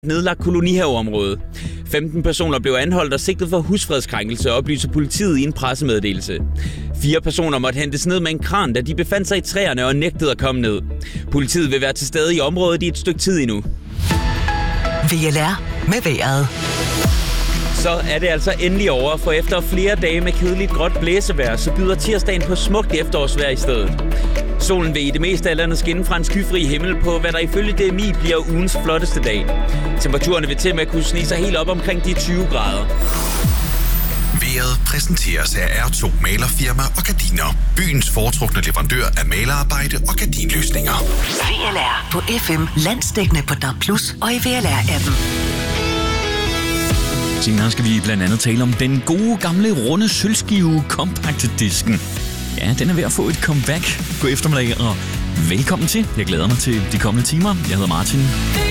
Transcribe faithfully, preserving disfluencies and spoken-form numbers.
nedlagt kolonihaveområde. femten personer blev anholdt og sigtet for husfredskrænkelse, oplyser politiet i en pressemeddelelse. Fire personer måtte hentes ned med en kran, da de befandt sig i træerne og nægtede at komme ned. Politiet vil være til stede i området i et stykke tid endnu. V L R med vejret. Så er det altså endelig over, for efter flere dage med kedeligt gråt blæsevejr, så byder tirsdagen på smukt efterårsvejr i stedet. Solen vil i det meste af landet skinne fra en skyfri himmel på, hvad der ifølge D M I bliver ugens flotteste dag. Temperaturerne vil til med at kunne snige sig helt op omkring de tyve grader. Vejret præsenteres af R to Malerfirma og Gardiner. Byens foretrukne leverandør af malerarbejde og gardinløsninger. V L R på F M, landsdækkende på D A B plus og i V L R-appen. Senere skal vi blandt andet tale om den gode gamle runde sølvskive Compact-disken. Ja, den er ved at få et comeback. God eftermiddag og velkommen til. Jeg glæder mig til de kommende timer. Jeg hedder Martin.